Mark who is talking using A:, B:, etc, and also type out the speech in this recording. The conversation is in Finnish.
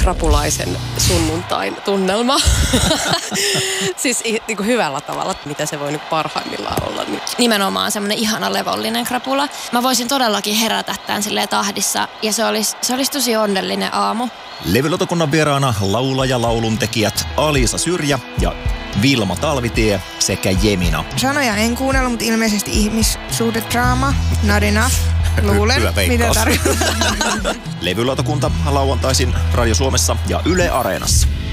A: krapulaisen sunnuntain tunnelma. Siis niin kuin hyvällä tavalla, mitä se voi niin parhaimmillaan olla. Niin.
B: Nimenomaan semmoinen ihana levollinen krapula. Mä voisin todellakin herätä tämän silleen tahdissa ja se olisi tosi onnellinen aamu.
C: Levylautakunnan vieraana laulaja lauluntekijät Alisa Syrjä ja Vilma Talvitie sekä Jemina.
D: Sanoja en kuunnella, mutta ilmeisesti ihmissuhdedraama. Not enough. Luulen,
C: Hyvä
D: mitä
C: veikkaus.
D: tarkoittaa.
C: Levylautakunta lauantaisin Radio Suomessa ja Yle Areenassa.